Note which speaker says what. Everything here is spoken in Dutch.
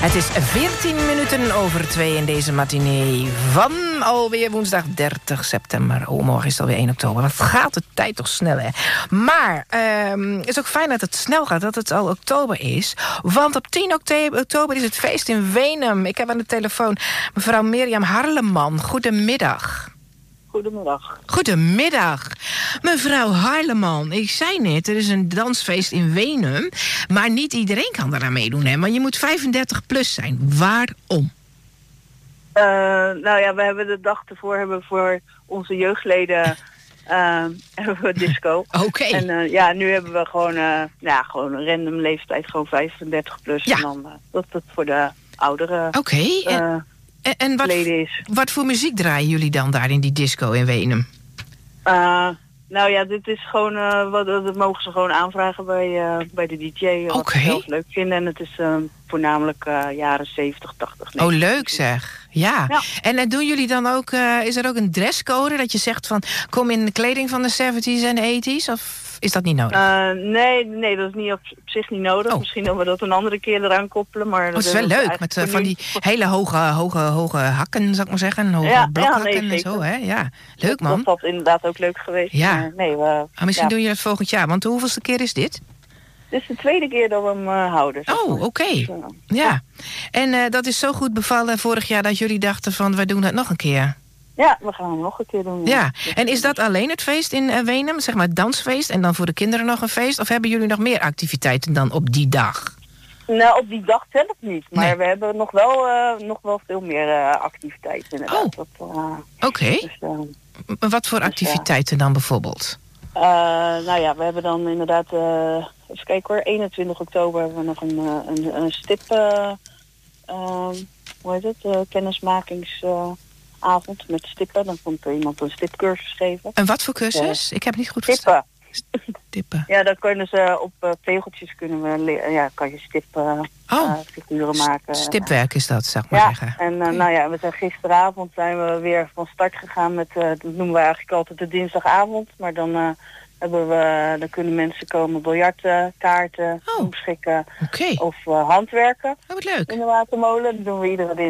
Speaker 1: Het is 14 minuten over 2 in deze matinee van alweer woensdag 30 september. Oh, morgen is het alweer 1 oktober. Wat gaat de tijd toch snel, hè? Maar het is ook fijn dat het snel gaat, dat het al oktober is. Want op 10 oktober is het feest in Weenum. Ik heb aan de telefoon mevrouw Mirjam Harleman. Goedemiddag.
Speaker 2: Goedemiddag.
Speaker 1: Goedemiddag. Mevrouw Harleman, ik zei net, er is een dansfeest in Weenum. Maar niet iedereen kan daaraan meedoen, hè? Maar je moet 35 plus zijn. Waarom?
Speaker 2: Nou ja, we hebben de dag ervoor voor onze jeugdleden hebben we disco.
Speaker 1: Oké.
Speaker 2: En nu hebben we gewoon een random leeftijd, gewoon 35 plus. Ja. En dan dat het voor de oudere
Speaker 1: En
Speaker 2: leden is.
Speaker 1: Wat voor muziek draaien jullie dan daar in die disco in Weenum?
Speaker 2: Nou ja, dit is gewoon, dat mogen ze gewoon aanvragen bij de DJ. Wat ze zelf leuk vinden. En het is voornamelijk jaren 70, 80, 90.
Speaker 1: Oh, leuk zeg. Ja. En doen jullie dan ook, is er ook een dresscode dat je zegt van, kom in de kleding van de 70s en de 80s? Of is dat niet nodig?
Speaker 2: Nee, dat is niet op zich niet nodig.
Speaker 1: Oh.
Speaker 2: Misschien dat we dat een andere keer eraan koppelen. Maar
Speaker 1: dat is wel leuk, met van die hele hoge hakken, zou ik maar zeggen. Hoge blokhakken en zo, hè? Ja, leuk man.
Speaker 2: Dat had inderdaad ook leuk geweest.
Speaker 1: Ja. Misschien doen jullie het volgend jaar, want de hoeveelste keer is dit?
Speaker 2: Dit is de tweede keer dat we hem houden.
Speaker 1: Oh, oké. Dus, ja. En dat is zo goed bevallen vorig jaar dat jullie dachten van, wij doen het nog een keer.
Speaker 2: Ja, we gaan hem nog een keer doen.
Speaker 1: Ja, en is dat alleen het feest in Weenum? Zeg maar het dansfeest en dan voor de kinderen nog een feest? Of hebben jullie nog meer activiteiten dan op die dag?
Speaker 2: Nou, op die dag zelf niet. Maar we hebben nog wel veel meer activiteiten inderdaad.
Speaker 1: Oké. Dus, wat voor activiteiten dan bijvoorbeeld?
Speaker 2: Nou ja, we hebben dan inderdaad... even kijken hoor, 21 oktober hebben we nog een stip... hoe heet het? Kennismakingsavond met stippen. Dan komt er iemand een stipcursus geven.
Speaker 1: En wat voor cursus? Ik heb niet goed verstaan. Stippen.
Speaker 2: Ja, dan kunnen ze op tegeltjes kan je stipfiguren maken.
Speaker 1: Stipwerk is dat, zou ik maar zeggen.
Speaker 2: En we zijn gisteravond zijn we weer van start gegaan met, dat noemen we eigenlijk altijd de dinsdagavond. Maar dan kunnen mensen komen biljarten, kaarten, omschikken of handwerken.
Speaker 1: Oh, wat leuk.
Speaker 2: In de watermolen. Dat doen we iedere dinsdag.